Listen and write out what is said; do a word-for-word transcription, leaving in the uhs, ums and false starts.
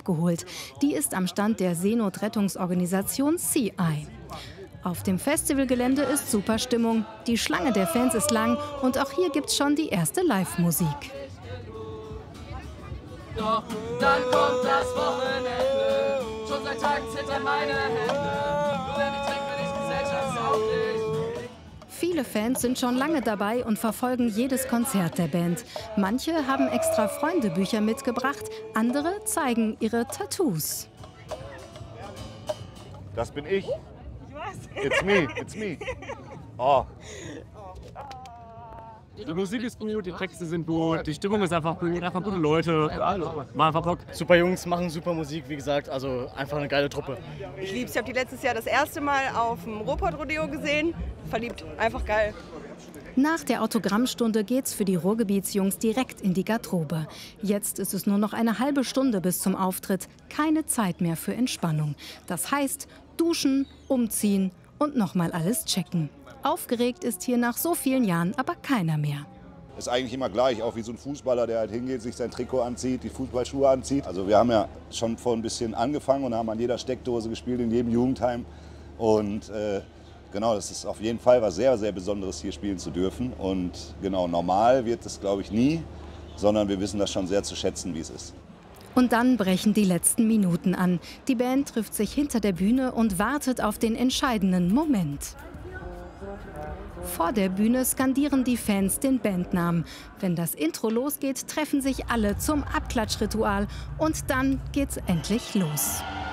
abgeholt. Die ist am Stand der Seenotrettungsorganisation Sea Eye. Auf dem Festivalgelände ist super Stimmung. Die Schlange der Fans ist lang und auch hier gibt's schon die erste Live-Musik. Doch dann kommt das Wochenende. Schon seit Tagen zittern meine Hände. Nur wenn ich trinke, bin ich gesellschaftstauglich. Viele Fans sind schon lange dabei und verfolgen jedes Konzert der Band. Manche haben extra Freundebücher mitgebracht, andere zeigen ihre Tattoos. Das bin ich. It's me, it's me. Oh. Die Musik ist gut, die Texte sind gut, die Stimmung ist einfach gut, einfach gute Leute. Mal einfach Bock. Super Jungs, machen super Musik, wie gesagt, also einfach eine geile Truppe. Ich lieb's, ich habe die letztes Jahr das erste Mal auf dem Ruhrpott-Rodeo gesehen. Verliebt, einfach geil. Nach der Autogrammstunde geht's für die Ruhrgebietsjungs direkt in die Garderobe. Jetzt ist es nur noch eine halbe Stunde bis zum Auftritt. Keine Zeit mehr für Entspannung. Das heißt, duschen, umziehen und nochmal alles checken. Aufgeregt ist hier nach so vielen Jahren aber keiner mehr. Ist eigentlich immer gleich, auch wie so ein Fußballer, der halt hingeht, sich sein Trikot anzieht, die Fußballschuhe anzieht. Also wir haben ja schon vor ein bisschen angefangen und haben an jeder Steckdose gespielt, in jedem Jugendheim. Und äh, genau, das ist auf jeden Fall was sehr, sehr Besonderes, hier spielen zu dürfen. Und genau, normal wird es, glaube ich, nie, sondern wir wissen das schon sehr zu schätzen, wie es ist. Und dann brechen die letzten Minuten an. Die Band trifft sich hinter der Bühne und wartet auf den entscheidenden Moment. Vor der Bühne skandieren die Fans den Bandnamen. Wenn das Intro losgeht, treffen sich alle zum Abklatschritual. Und dann geht's endlich los.